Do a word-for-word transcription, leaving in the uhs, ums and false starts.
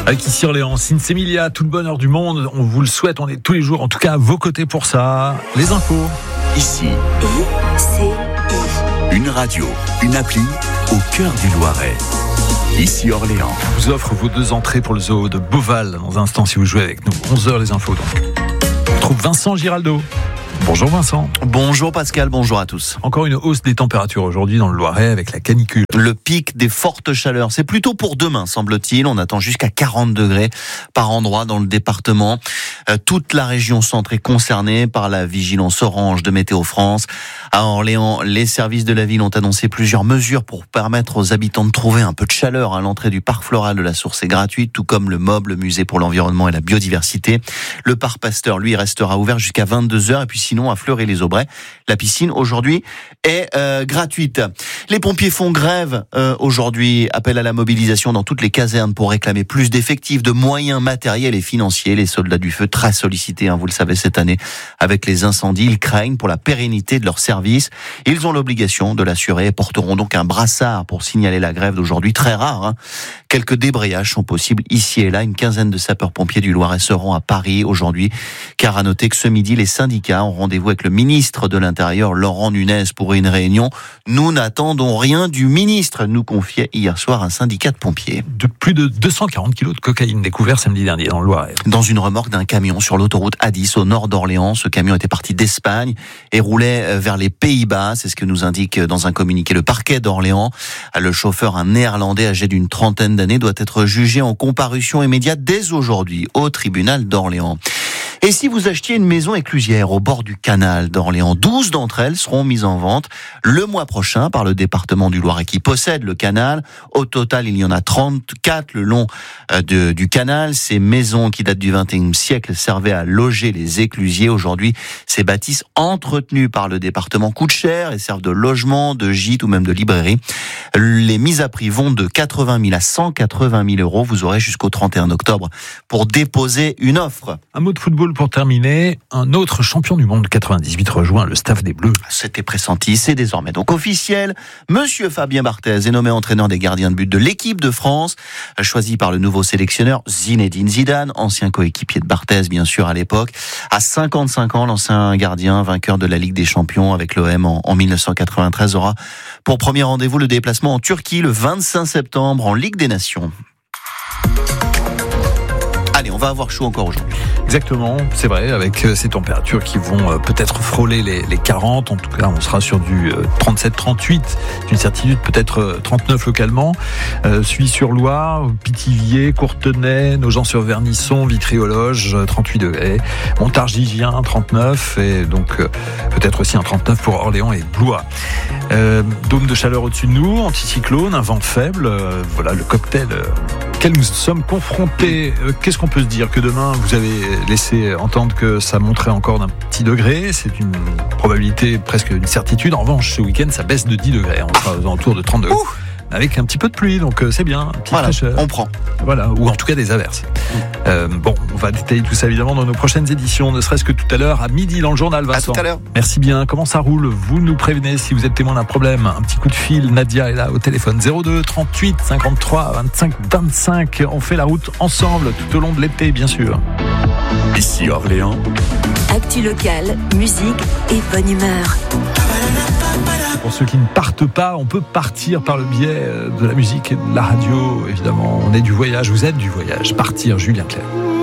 Avec ici Orléans, Sinsemilia, tout le bonheur du monde, on vous le souhaite, on est tous les jours, en tout cas à vos côtés pour ça. Les infos. Ici, I C I. Une radio, une appli au cœur du Loiret. Ici Orléans. Je vous offre vos deux entrées pour le zoo de Beauval dans un instant si vous jouez avec nous. onze heures les infos donc. On trouve Vincent Giraldo. Bonjour Vincent. Bonjour Pascal, bonjour à tous. Encore une hausse des températures aujourd'hui dans le Loiret avec la canicule. Le pic des fortes chaleurs, c'est plutôt pour demain semble-t-il. On attend jusqu'à quarante degrés par endroit dans le département. Euh, toute la région centre est concernée par la vigilance orange de Météo France. À Orléans, les services de la ville ont annoncé plusieurs mesures pour permettre aux habitants de trouver un peu de chaleur à l'entrée du parc floral de la Source est gratuite, tout comme le M O B, le musée pour l'environnement et la biodiversité. Le parc Pasteur, lui, restera ouvert jusqu'à vingt-deux heures et puis sinon à Fleury-les-Aubrais, la piscine aujourd'hui est euh, gratuite. Les pompiers font grève euh, aujourd'hui, appel à la mobilisation dans toutes les casernes pour réclamer plus d'effectifs, de moyens matériels et financiers. Les soldats du feu très sollicités, hein, vous le savez cette année, avec les incendies, ils craignent pour la pérennité de leur service. Ils ont l'obligation de l'assurer et porteront donc un brassard pour signaler la grève d'aujourd'hui, très rare. Hein. Quelques débrayages sont possibles ici et là. Une quinzaine de sapeurs-pompiers du Loiret seront à Paris aujourd'hui, car à noter que ce midi, les syndicats ont rendez-vous avec le ministre de l'Intérieur, Laurent Nunez, pour une réunion. Nous n'attendons rien du ministre, nous confiait hier soir un syndicat de pompiers. De plus de deux cent quarante kilos de cocaïne découvert samedi dernier dans le Loiret. Dans une remorque d'un camion sur l'autoroute A dix au nord d'Orléans. Ce camion était parti d'Espagne et roulait vers les Pays-Bas. C'est ce que nous indique dans un communiqué le parquet d'Orléans. Le chauffeur, un néerlandais âgé d'une trentaine d'années, doit être jugé en comparution immédiate dès aujourd'hui au tribunal d'Orléans. Et si vous achetiez une maison éclusière au bord du canal d'Orléans, douze d'entre elles seront mises en vente le mois prochain par le département du Loiret qui possède le canal. Au total, il y en a trente-quatre le long de, du canal. Ces maisons qui datent du vingt et unième siècle servaient à loger les éclusiers. Aujourd'hui, ces bâtisses entretenues par le département coûtent cher et servent de logement, de gîte ou même de librairie. Les mises à prix vont de quatre-vingt mille à cent quatre-vingt mille euros. Vous aurez jusqu'au trente et un octobre pour déposer une offre. Un mot de football pour terminer. Un autre champion du monde quatre-vingt-dix-huit rejoint le staff des Bleus. C'était pressenti, c'est désormais donc officiel. Monsieur Fabien Barthez est nommé entraîneur des gardiens de but de l'équipe de France, choisi par le nouveau sélectionneur Zinedine Zidane, ancien coéquipier de Barthez bien sûr à l'époque. À cinquante-cinq ans, l'ancien gardien, vainqueur de la Ligue des Champions avec l'O M en, en mille neuf cent quatre-vingt-treize, aura pour premier rendez-vous le déplacement en Turquie le vingt-cinq septembre en Ligue des Nations. Allez, on va avoir chaud encore aujourd'hui. Exactement, c'est vrai, avec ces températures qui vont peut-être frôler les, les quarante, en tout cas on sera sur du trente-sept trente-huit, une certitude peut-être trente-neuf localement, euh, Sully-sur-Loire, Pithiviers, Courtenay, Nogent-sur-Vernisson, Vitry-aux-Loges, trente-huit degrés, Montargis-Gien, trente-neuf, et donc euh, peut-être aussi un trente-neuf pour Orléans et Blois. Euh, dôme de chaleur au-dessus de nous, anticyclone, un vent faible, euh, voilà le cocktail euh, auquel nous sommes confrontés. Euh, qu'est-ce qu'on peut se dire? Que demain vous avez laissé entendre que ça monterait encore d'un petit degré, c'est une probabilité, presque une certitude. En revanche, ce week-end, ça baisse de dix degrés, on sera aux alentours de trente degrés. Ouh, avec un petit peu de pluie, donc c'est bien, petite voilà, fraîcheur. On prend. Voilà, ou en tout cas des averses. Mmh. Euh, bon, on va détailler tout ça évidemment dans nos prochaines éditions, ne serait-ce que tout à l'heure, à midi dans le journal, Vincent. À tout à l'heure. Merci bien. Comment ça roule? Vous nous prévenez si vous êtes témoin d'un problème. Un petit coup de fil, Nadia est là au téléphone. zéro deux trente-huit cinquante-trois vingt-cinq vingt-cinq. On fait la route ensemble tout au long de l'été, bien sûr. Ici Orléans. Actu locale, musique et bonne humeur. Pour ceux qui ne partent pas, on peut partir par le biais de la musique et de la radio, évidemment. On est du voyage, vous êtes du voyage. Partir, Julien Clerc.